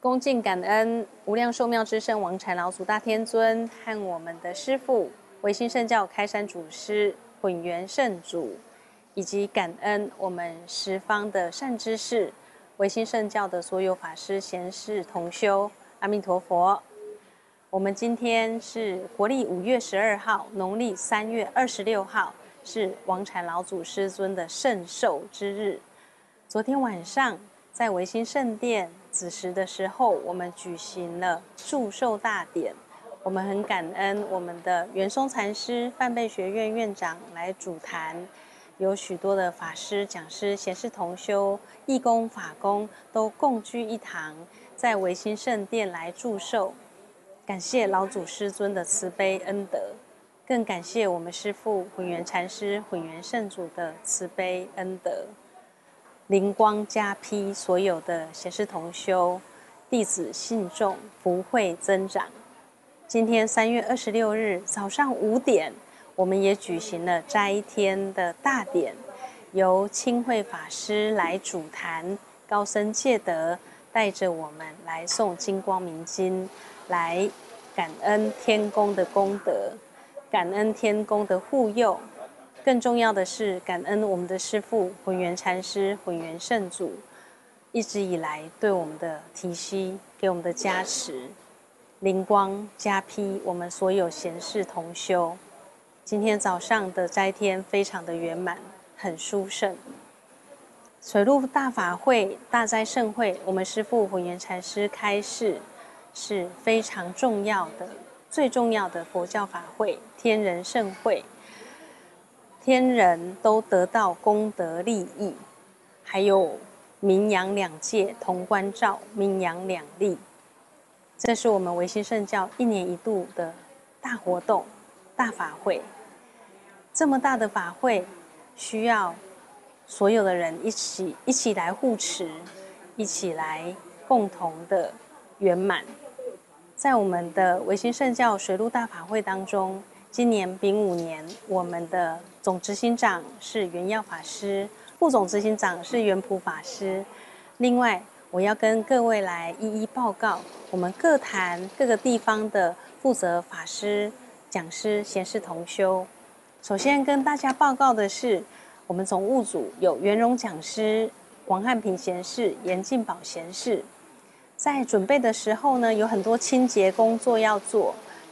恭敬感恩无量寿妙之圣王禅老祖大天尊和我们的师父唯心圣教开山祖师混元圣祖，以及感恩我们十方的善知识、唯心圣教的所有法师、贤士同修。阿弥陀佛。我们今天是国历5月12号，农历3月26号，是王禅老祖师尊的圣寿之日。昨天晚上在唯心圣殿子时的时候，我们举行了祝寿大典。我们很感恩我们的圆松禅师、梵呗学院院长来主坛，有许多的法师、讲师、贤士同修、义工、法工都共聚一堂，在唯心圣殿来祝寿。感谢老祖师尊的慈悲恩德，更感谢我们师父混元禅师、混元圣祖的慈悲恩德。灵光加披所有的贤士同修、弟子信众，福慧增长。今天3月26日早上5点，我们也举行了斋天的大典，由清慧法师来主坛，高僧戒德带着我们来诵金光明经，来感恩天公的功德，感恩天公的护佑。更重要的是，感恩我们的师父混元禅师、混元圣祖一直以来对我们的提携，给我们的加持，灵光加披我们所有贤士同修。今天早上的斋天非常的圆满，很殊胜。水陆大法会、大斋盛会，我们师父混元禅师开示，是非常重要的、最重要的佛教法会，天人盛会。天人都得到功德利益，还有名扬两界同关照，名扬两利。这是我们唯心圣教1年1度的大活动、大法会。这么大的法会，需要所有的人一起来护持，一起来共同的圆满。在我们的唯心圣教水陆大法会当中，今年丙午年，我们的总执行长是圆耀法师，副总执行长是圆普法师。另外，我要跟各位来一一报告我们各坛各个地方的负责法师、讲师、贤士同修。首先跟大家报告的是，我们总务组有圆融讲师、王汉平贤士、严进宝贤士。在准备的时候呢，有很多清洁工作要做，